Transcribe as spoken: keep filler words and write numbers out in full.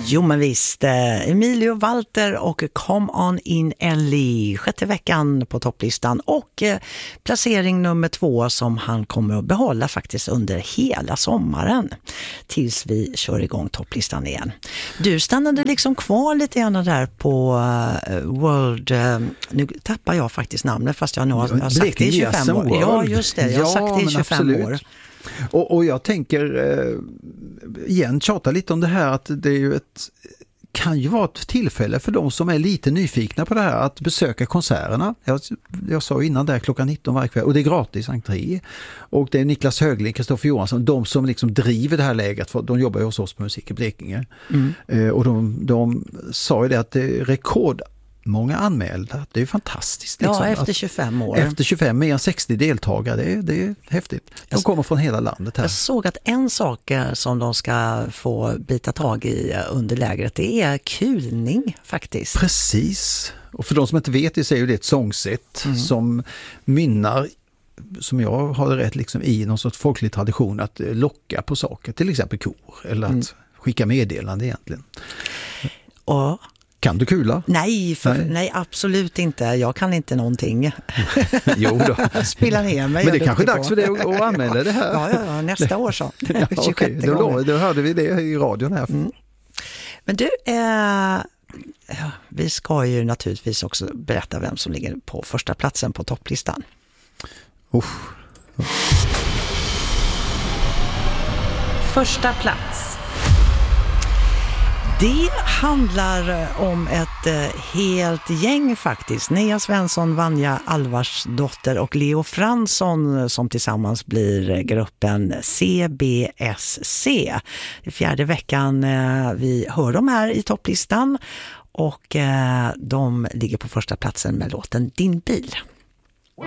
Jo men visst, Emilio Walter och Come On In Ellie, sjätte veckan på topplistan och eh, placering nummer två som han kommer att behålla faktiskt under hela sommaren tills vi kör igång topplistan igen. Du stannade liksom kvar lite grann där på uh, World, uh, nu tappar jag faktiskt namnet fast jag, nu har, jag har sagt det i tjugofem år. World. Ja just det, jag har ja, sagt det i tjugofem absolut. år. Och, och jag tänker eh, igen tjata lite om det här att det är ju ett, kan ju vara ett tillfälle för de som är lite nyfikna på det här att besöka konserterna. Jag, jag sa innan där klockan nitton varje kväll och det är gratis entré. Och det är Niklas Högling, Kristoffer Johansson, de som liksom driver det här läget, för de jobbar ju hos oss på Musik i Blekinge. Mm. Eh, och de, de sa ju det att det är rekord många anmälda. Det är ju fantastiskt. Liksom, ja, efter tjugofem år. Efter tjugofem, mer än sextio deltagare. Det är, det är häftigt. De kommer från hela landet här. Jag såg att en sak som de ska få bita tag i under lägret, det är kulning faktiskt. Precis. Och för de som inte vet det så är ju det ett sångsätt mm. som mynnar, som jag har det rätt, liksom, i någon sorts folklig tradition att locka på saker. Till exempel kor. Eller att mm. skicka meddelande egentligen. Och kan du kula? Nej, för, nej. nej, absolut inte. Jag kan inte någonting. Jo då. Spilla ner mig. Men det är kanske dags för det att, att anmäla det här. Ja, ja, ja nästa år så. Ja, okay. då, då hörde vi det i radion här. Mm. Men du, eh, vi ska ju naturligtvis också berätta vem som ligger på första platsen på topplistan. Uff. Första plats. Det handlar om ett eh, helt gäng faktiskt. Nea Svensson, Vanja Alvarsdotter och Leo Fransson som tillsammans blir gruppen C B S C. Det är fjärde veckan eh, vi hör dem här i topplistan och eh, de ligger på första platsen med låten Din bil.